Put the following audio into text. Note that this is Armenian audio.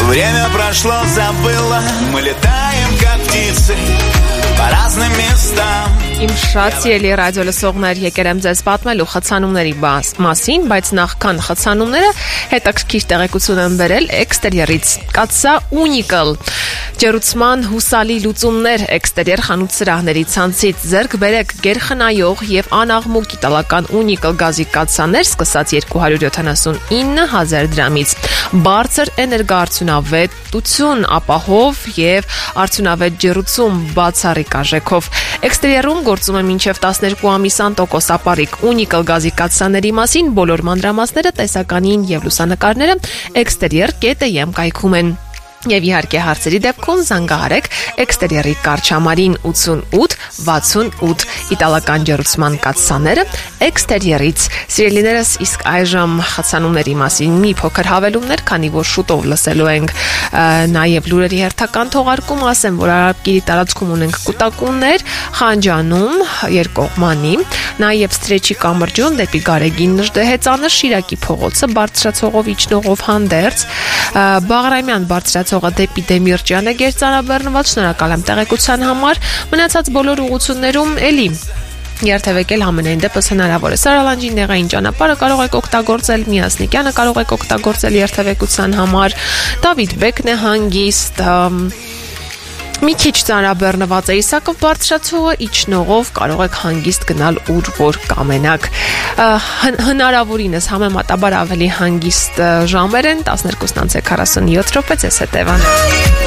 Время прошло, забыло. Мы летаем, как птицы, по разным местам. Իմ շատ սիրելի ռադիո լսողներ, եկել եմ ձեզ պատմելու խցանումների մասին, բայց նախքան խցանումները հետաքրքիր տեղեկություն եմ բերել էքստերիերից։ Կացա Unical ջերուցման հուսալի լուծումներ էքստերիեր խանութ սրահների ցանցից ձեռք բերեք գերխնայող եւ անաղմուկ իտալական Unical գազի կացաներ սկսած 279,000 դրամից։ Բարձր էներգոարդյունավետություն, ապահով եւ արդյունավետ ջերուցում բացառիկ արժեքով։ Էքստերիերում գործում է մինչև 12 ամիս տոկոսապարիկ Unical գազի կաթսաների մասին բոլոր մանրամասները, տեսականին եւ լուսանկարները exterior.am կայքում են։ Եվ իհարկե հարցերի դեպքում զանգահարեք էքստերիերի կարճամարին 88 68 իտալական ջերուցման կաթսաները էքստերիերից։ Սիրելիներս, իսկ այժմ խցանումների մասին մի փոքր հավելումներ, քանի որ շուտով լսելու ենք նաև լուրերի հերթական թողարկում, ասեմ, որ Արաբկիրի տարածքում ունենք կուտակումներ Խանջանում երկկողմանի, նաև Ստրեչի կամրջում դեպի Գարեգին Նժդեհեծանը, Շիրակի փողոցը բարձրացողով իջնողով հանդերձ, Բաղրամյան բարձրացողը դեպի Դեմիրճյան է գերծանրաբեռնված։ Շնորհակալ եմ տեղեկության համար։ Մնացած բոլոր ուղղություններում էլի երթևեկել ամենայն դեպս հնարավոր է։ Սարալանջի նեղային ճանապարհը կարող եք օգտագործել, Միասնիկյանը կարող եք օգտագործել երթևեկության համար, Դավիթ Բեկն է հանգիստ, մի քիչ ծանրաբեռնված է Իսակով բարձրացողը, իջնողով կարող եք հանգիստ գնալ ուր որ կամենաք։ Հնարավորինս համեմատաբար ավելի հանգիստ ժամեր են 12:47 րոպե, ձեզ հետևան։